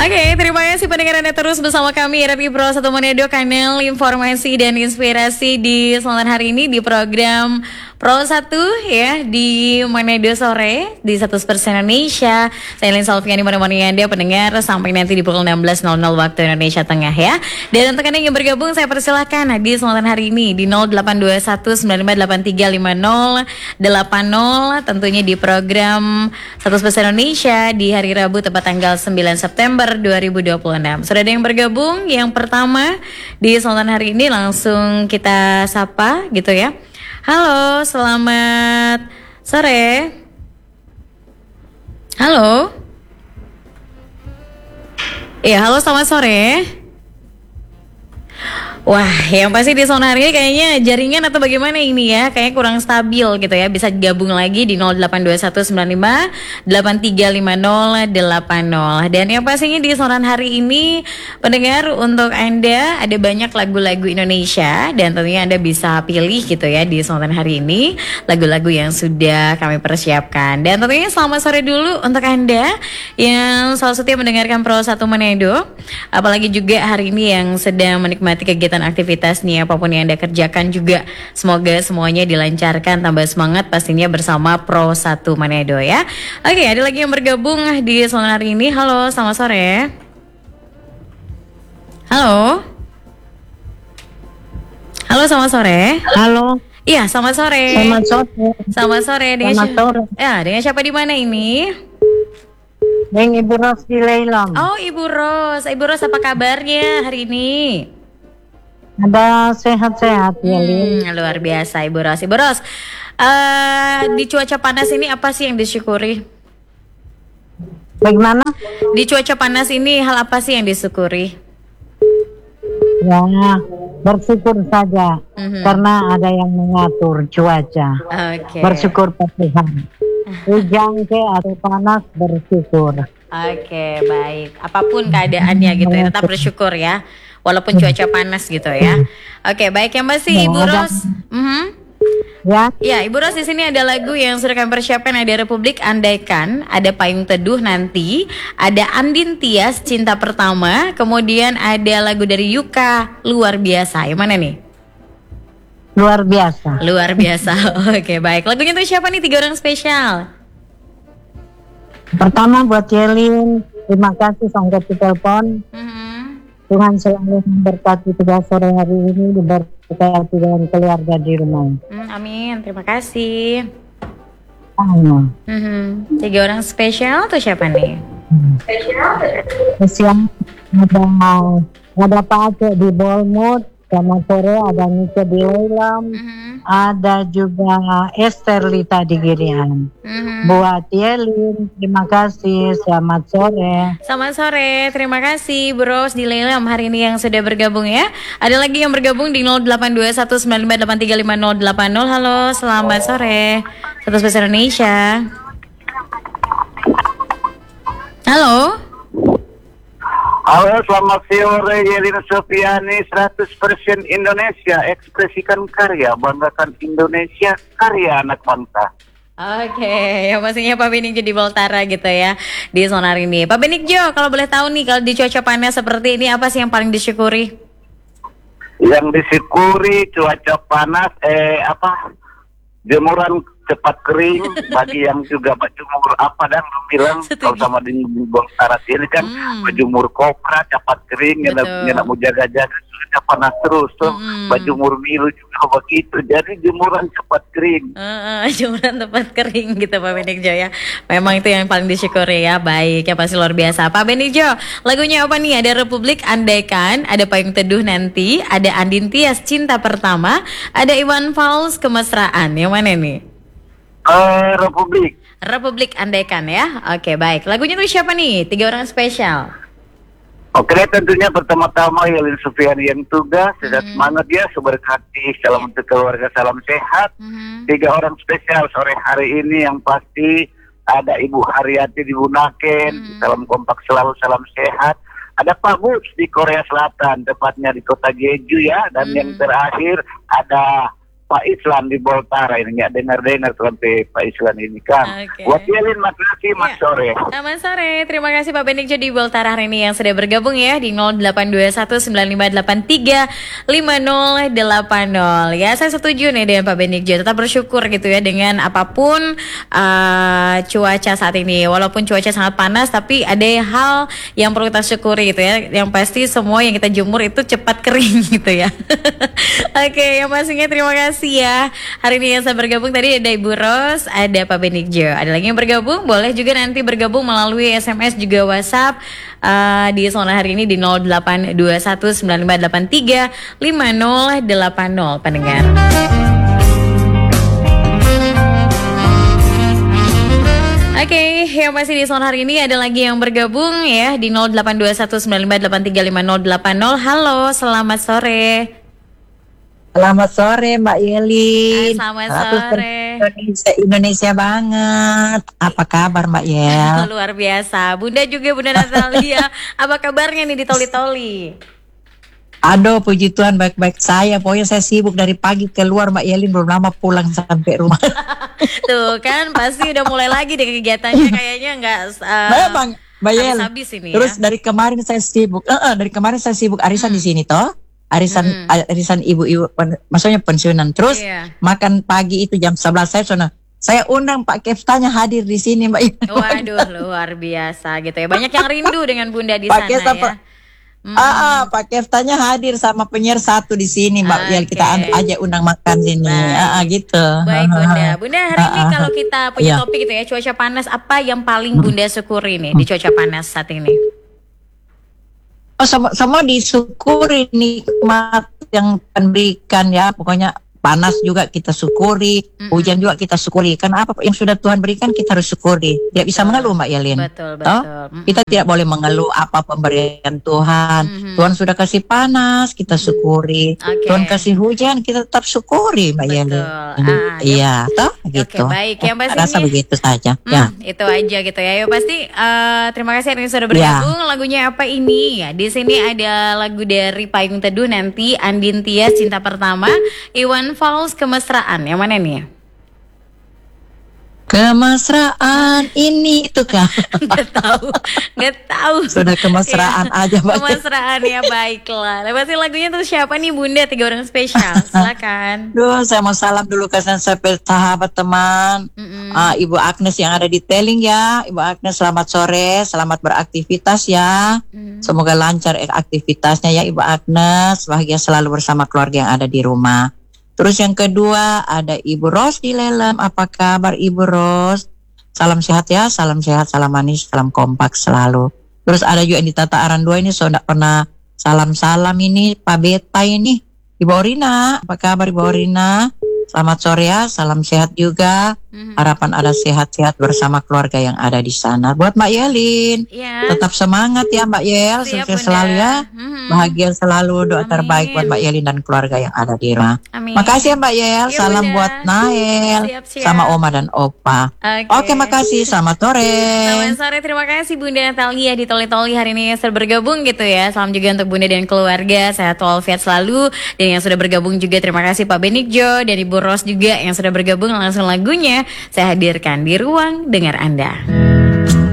Oke, terima kasih pendengar Anda terus bersama kami RRI Pro 1 Manado, kanal informasi dan inspirasi di Selatan hari ini di program Pro 1 ya di Manado sore di 100% Indonesia. Saya Lin Salviani menemani Anda pendengar sampai nanti di pukul 16.00 waktu Indonesia Tengah ya. Dan untuk Anda yang bergabung saya persilahkan di Selatan hari ini di 082195835080 tentunya di program 100% Indonesia di hari Rabu tepat tanggal 9 September 2026. Sudah ada yang bergabung? Yang pertama di Selatan hari ini langsung kita sapa gitu ya. Halo, selamat sore. Halo. Iya, halo selamat sore. Wah, yang pasti di Selatan hari ini kayaknya jaringan atau bagaimana ini ya, kayaknya kurang stabil gitu ya. Bisa gabung lagi di 082195835080. Dan yang pastinya di Selatan hari ini pendengar, untuk Anda ada banyak lagu-lagu Indonesia dan tentunya Anda bisa pilih gitu ya di Selatan hari ini lagu-lagu yang sudah kami persiapkan. Dan tentunya selamat sore dulu untuk Anda yang selalu setia mendengarkan Pro 1 Manado, apalagi juga hari ini yang sedang menikmati kegiatan aktivitas nih, apapun yang Anda kerjakan juga semoga semuanya dilancarkan, tambah semangat pastinya bersama Pro 1 Manado ya. Oke, ada lagi yang bergabung di Selatan hari ini. Halo, selamat sore. Halo. Halo, selamat sore. Halo. Iya, selamat sore. Selamat sore. Selamat sore. Selamat sore. Ya, dengan siapa di mana ini? Dengan Ibu Ros di Leilam. Oh, Ibu Ros. Ibu Ros, apa kabarnya hari ini? Ada sehat-sehat ya, Lin. Luar biasa Ibu Ros. Ibu Ros, di cuaca panas ini apa sih yang disyukuri? Bagaimana? Di cuaca panas ini hal apa sih yang disyukuri? Ya, bersyukur saja karena ada yang mengatur cuaca. Oke. Bersyukur pada Tuhan. Hujan ke atau panas, bersyukur. Oke, baik. Apapun keadaannya gitu ya, tetap bersyukur ya. Walaupun cuaca panas gitu ya. Oke, baik ya Mbak sih Ibu Ros. Ya. Ya, Ibu Ros, di sini ada lagu yang sudah kami persiapkan, ada Republik Andaikan, ada Payung Teduh Nanti, ada Andin Tias Cinta Pertama, kemudian ada lagu dari Yuka Luar Biasa. Yang mana nih? Luar biasa. Luar biasa. Oke, baik. Lagunya untuk siapa nih? 3 orang spesial. Pertama buat Yelin, terima kasih sampai telepon. Tuhan selalu memberkati tugas sore hari ini, diberkati dengan keluarga di rumah. Amin, terima kasih. Amin. 3 orang spesial atau siapa nih? Spesial ada Pak Aceh di Bolmut, selamat sore. Ada Nike di Leilam, ada juga Esther Lita di Girian. Buat Yelin, terima kasih, selamat sore. Selamat sore, terima kasih Bros di Leilam hari ini yang sudah bergabung ya. Ada lagi yang bergabung di 082195835080. Halo, selamat sore. 100% Indonesia. Halo. Halo, selamat sore Yelin Sofiani, 100% Indonesia, ekspresikan karya, banggakan Indonesia, karya anak bangsa. Oke, yang pastinya Pak Benigjo di Voltara gitu ya di sonar ini. Pak Benigjo, kalau boleh tahu nih, kalau di cuaca panas seperti ini apa sih yang paling disyukuri? Yang disyukuri cuaca panas, jemuran cepat kering, bagi yang juga berjemur apa dan lu bilang kalau sama di Voltara ini kan berjemur kopra cepat kering, nggak mau jaga-jaga sudah panas terus, berjemur milu juga begitu, jadi jemuran cepat kering. Jemuran cepat kering gitu Pak Benigjo ya. Memang itu yang paling disyukuri ya. Baik, ya pasti luar biasa. Pak Benigjo, lagunya apa nih? Ada Republik Andaikan, ada Payung Teduh Nanti, ada Andin Tias Cinta Pertama, ada Iwan Fals Kemesraan. Yang mana nih? Republik Andaikan ya. Oke, baik. Lagunya tuh siapa nih? 3 orang spesial. Oke, tentunya pertama-tama Yelin Sofiani yang tugas, sudah semangat ya, seberkati, salam untuk keluarga, salam sehat. 3 orang spesial sore hari ini yang pasti ada Ibu Haryati di Bunaken, salam kompak selalu, salam sehat. Ada Pak Bus di Korea Selatan, tepatnya di kota Jeju ya, dan yang terakhir ada Pak Islan di Boltara ini nggak dengar sampai Pak Islan ini kan. Oke. Buat Yelin, makasih Mas Ya. sore. Selamat sore, terima kasih Pak Benigjo di Boltara hari ini yang sudah bergabung ya di 082195835080 ya. Saya setuju nih dengan Pak Benigjo, tetap bersyukur gitu ya dengan apapun cuaca saat ini. Walaupun cuaca sangat panas, tapi ada hal yang perlu kita syukuri gitu ya. Yang pasti semua yang kita jemur itu cepat kering gitu ya. Oke, yang pastinya terima kasih ya. Hari ini yang saya bergabung tadi ada Ibu Ros, ada Pak Benigjo. Ada lagi yang bergabung, boleh juga nanti bergabung melalui SMS juga WhatsApp di Sonora hari ini di 082195835080 pendengar. Oke, yang masih di Sonora hari ini ada lagi yang bergabung ya di 082195835080. Halo, selamat sore. Selamat sore Mbak Yelin. Selamat sore. Indonesia banget. Apa kabar Mbak Yel? Luar biasa. Bunda juga, Bunda Natalia. Apa kabarnya nih di Toli-Toli? Aduh, puji Tuhan baik-baik saya. Pokoknya saya sibuk dari pagi keluar Mbak Yelin, belum lama pulang sampai rumah. Tuh kan pasti udah mulai lagi deh kegiatannya, kayaknya nggak Memang Mbak Yel. habis ini Terus ya. dari kemarin saya sibuk. Dari kemarin saya sibuk arisan di sini toh. Arisan ibu-ibu, maksudnya pensiunan. Terus Iya. makan pagi itu jam 11 saya undang Pak Keftanya hadir di sini Mbak Yel. Waduh, luar biasa gitu ya. Banyak yang rindu dengan Bunda di Pak sana Kefta, ya. Pak Keftanya hadir sama penyiar satu di sini Mbak Yel, kita Oke. aja undang makan sini. Gitu. Baik Bunda. Bunda hari ini kalau kita punya Iya. topik gitu ya, cuaca panas, apa yang paling Bunda syukuri nih di cuaca panas saat ini? Oh, semua disyukuri nikmat yang Tuhan berikan ya. Pokoknya panas juga kita syukuri, hujan juga kita syukuri. Karena apa yang sudah Tuhan berikan kita harus syukuri. Tidak bisa mengeluh Mbak Yelin. Betul, Toh? betul. Kita tidak boleh mengeluh apa pemberian Tuhan. Tuhan sudah kasih panas, kita syukuri. Oke. Tuhan kasih hujan, kita tetap syukuri Mbak Yelin. Iya, toh gitu. Baik. Yang pasti Rasa ini- begitu saja. Ya. Itu aja gitu ya. Yuk pasti terima kasih yang sudah bergabung. Lagunya apa ini ya? Di sini ada lagu dari Payung Teduh nanti, Andin Tias Cinta Pertama, Iwan Fals Kemesraan. Yang mana nih? Kemesraan ini itu kan. Nggak tahu. Sudah kemesraan Iya, aja Mbak. Kemesraan ya, baiklah. Pasti lagunya tuh siapa nih Bunda? 3 orang spesial. Silakan. Duh, saya mau salam dulu ke sahabat teman. Ibu Agnes yang ada di Teling ya. Ibu Agnes selamat sore, selamat beraktivitas ya. Semoga lancar aktivitasnya ya Ibu Agnes. Bahagia selalu bersama keluarga yang ada di rumah. Terus yang kedua ada Ibu Ros di Lelem. Apa kabar Ibu Ros? Salam sehat ya, salam sehat, salam manis, salam kompak selalu. Terus ada juga yang di Tata Aran 2 ini so enggak pernah salam-salam ini Pak Beta ini. Ibu Orina, apa kabar Ibu Orina? Selamat sore ya, salam sehat juga. Harapan ada sehat-sehat bersama keluarga yang ada di sana. Buat Mbak Yelin, Iya. tetap semangat ya Mbak Yel, Siap, sukses Bunda. selalu ya. Bahagia selalu, doa Amin. terbaik buat Mbak Yelin dan keluarga yang ada di rumah. Amin. Makasih ya Mbak Yel, Iya, salam Bunda. buat Nael Siap-siap. sama Oma dan Opa. Oke, makasih, selamat sore. Selamat sore, terima kasih Bunda Natalia di Toli-Toli hari ini yang sudah bergabung gitu ya. Salam juga untuk Bunda dan keluarga, sehat walafiat selalu. Dan yang sudah bergabung juga terima kasih Pak Benigjo dan Ibu Ros juga yang sudah bergabung. Langsung lagunya saya hadirkan di ruang dengar Anda.